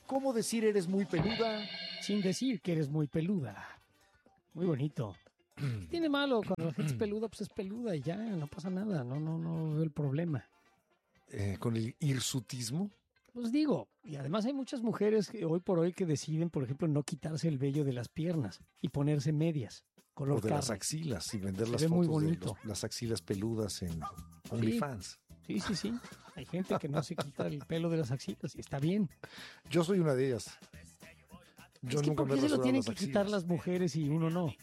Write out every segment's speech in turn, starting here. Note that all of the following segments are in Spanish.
¿Cómo decir eres muy peluda? Sin decir que eres muy peluda. Muy bonito. ¿Qué tiene malo? Cuando la gente es peluda, pues es peluda y ya, no pasa nada. No veo el problema. Con el hirsutismo. Pues digo, y además hay muchas mujeres que hoy por hoy que deciden, por ejemplo, no quitarse el vello de las piernas y ponerse medias, color O de carne. las axilas y vender Se las ve muy fotos de bonito. las axilas peludas en OnlyFans. Sí. Hay gente que no se quita el pelo de las axilas y está bien. Yo soy una de ellas. Yo Es que nunca ¿por me he qué se lo rasurado tienen las que axilas. quitar las mujeres y uno no?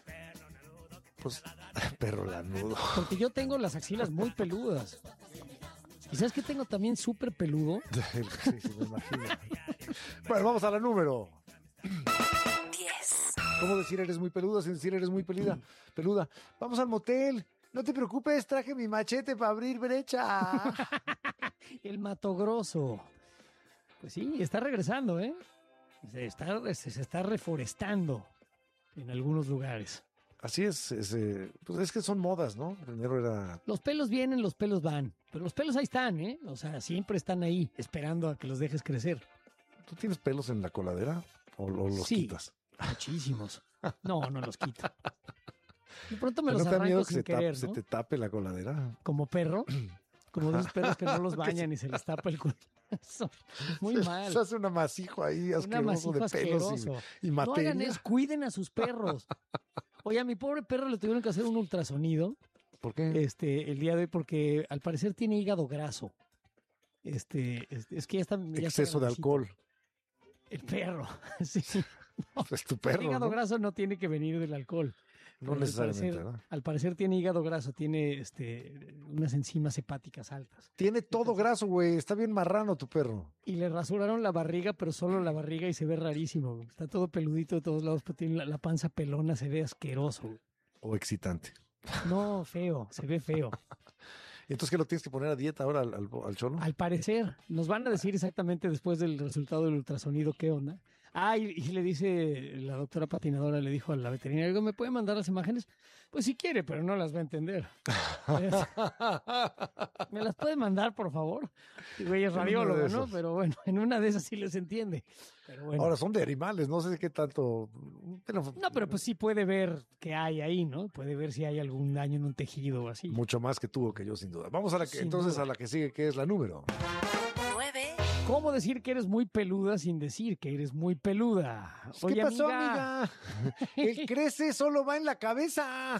Pues, perro lanudo. Porque yo tengo las axilas muy peludas. ¿Y sabes qué tengo también súper peludo? Sí, me imagino. Bueno, vamos a la número 10. ¿Cómo decir eres muy peluda sin decir eres muy peluda? Vamos al motel. No te preocupes, traje mi machete para abrir brecha. El Mato Grosso. Pues sí, está regresando, ¿eh? Se está reforestando en algunos lugares. Así es, pues es que son modas, ¿no? Primero era... Los pelos vienen, los pelos van. Pero los pelos ahí están, ¿eh? O sea, siempre están ahí, esperando a que los dejes crecer. ¿Tú tienes pelos en la coladera o los Sí, quitas? muchísimos. No los quito. De pronto me ¿No los te da miedo arranco que sin querer, se ¿no? te tape la coladera? Como perro, como de esos perros que no los bañan y se les tapa el culo. Eso, muy mal. Se hace un amasijo ahí Un asqueroso amasijo de pelos asqueroso. y No hagan materia. eso, cuiden a sus perros. Oye, a mi pobre perro le tuvieron que hacer un ultrasonido ¿Por qué? el día de hoy porque al parecer tiene hígado graso. Es que ya está Exceso de grandecito. alcohol. El perro, sí. Es tu El perro, hígado ¿no? graso no tiene que venir del alcohol. No Pero necesariamente, ¿verdad? Al parecer tiene hígado graso, tiene unas enzimas hepáticas altas. Tiene todo graso, güey. Está bien marrano tu perro. Y le rasuraron la barriga, pero solo la barriga y se ve rarísimo. Está todo peludito de todos lados, pero tiene la panza pelona, se ve asqueroso. O excitante. No, feo, se ve feo. ¿Y entonces qué lo tienes que poner a dieta ahora al cholo? Al parecer, nos van a decir exactamente después del resultado del ultrasonido qué onda. Y le dice la doctora patinadora, le dijo a la veterinaria, ¿me puede mandar las imágenes? Pues si quiere, pero no las va a entender. ¿Me las puede mandar, por favor? Y güey, es radiólogo, ¿no? Pero bueno, en una de esas sí les entiende. Pero bueno. Ahora son de animales, no sé qué tanto... No, pero pues sí puede ver qué hay ahí, ¿no? Puede ver si hay algún daño en un tejido o así. Mucho más que tú o que yo, sin duda. Vamos a Sin entonces duda. a la que sigue, que es la número. 9. ¿Cómo decir que eres muy peluda sin decir que eres muy peluda? ¿Qué Oye, pasó, amiga? amiga? El crece solo va en la cabeza.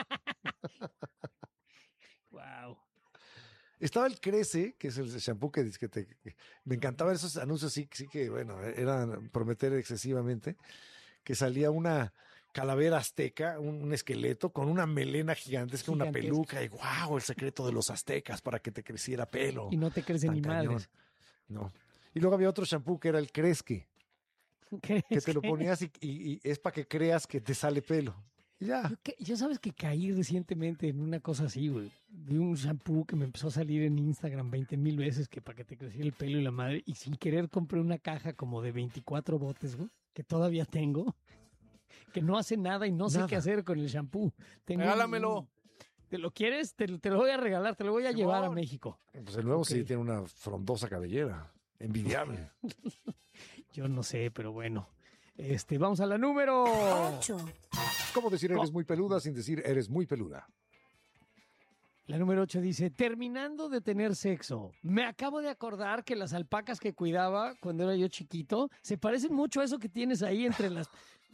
Wow. Estaba el Crece, que es el shampoo que me encantaba esos anuncios, sí que, bueno, eran prometer excesivamente, que salía una calavera azteca, un esqueleto con una melena gigantesca, una Gigantesca. peluca, y wow, el secreto de los aztecas para que te creciera pelo. Y no te crecen Tan ni cañón. madres. No. Y luego había otro shampoo que era el Cresque, ¿Qué que es te lo ponías y es para que creas que te sale pelo. Y ya. Yo sabes que caí recientemente en una cosa así, güey. Vi un shampoo que me empezó a salir en Instagram 20,000 veces que para que te creciera el pelo y la madre. Y sin querer compré una caja como de 24 botes, güey, que todavía tengo, que no hace nada y no sé Nada. qué hacer con el shampoo. Regálamelo. ¿Te lo quieres? Te lo voy a regalar, te lo voy a llevar a México. Pues el nuevo Ok. sí tiene una frondosa cabellera. Envidiable. Yo no sé, pero bueno. Vamos a la número 8. ¿Cómo decir eres muy peluda sin decir eres muy peluda? La número 8 dice, terminando de tener sexo, me acabo de acordar que las alpacas que cuidaba cuando era yo chiquito se parecen mucho a eso que tienes ahí entre las...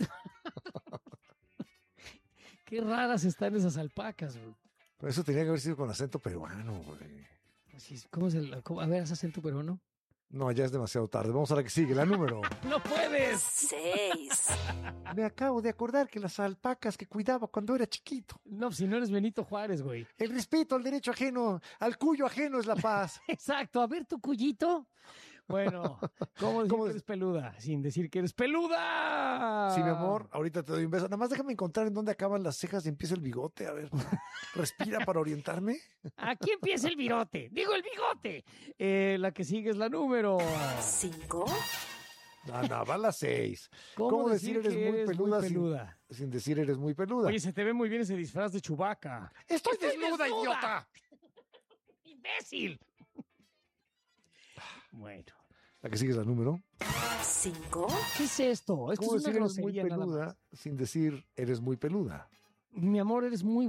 Qué raras están esas alpacas, güey. Pero eso tenía que haber sido con acento peruano, güey. Así, ¿cómo es a ver, ¿haz acento peruano? No, ya es demasiado tarde. Vamos a la que sigue, la número. ¡No puedes! 6. Me acabo de acordar que las alpacas que cuidaba cuando era chiquito. No, si no eres Benito Juárez, güey. El respeto al derecho ajeno, al cuyo ajeno es la paz. Exacto, a ver tu cuyito. Bueno, ¿cómo decir ¿Cómo que eres peluda? Sin decir que eres peluda. Sí, mi amor, ahorita te doy un beso. Nada más déjame encontrar en dónde acaban las cejas y empieza el bigote. A ver, respira para orientarme. Aquí empieza el virote. Digo el bigote. La que sigue es la número. 5. No, va a las 6. ¿Cómo decir que eres muy peluda? Sin decir eres muy peluda? Oye, se te ve muy bien ese disfraz de Chewbacca. ¡Estoy desnuda, idiota! ¡Imbécil! Bueno. La que sigue es la número. 5, ¿Qué es esto? Esto ¿Cómo es una decir eres muy grosería nada más. peluda sin decir eres muy peluda? Mi amor, eres muy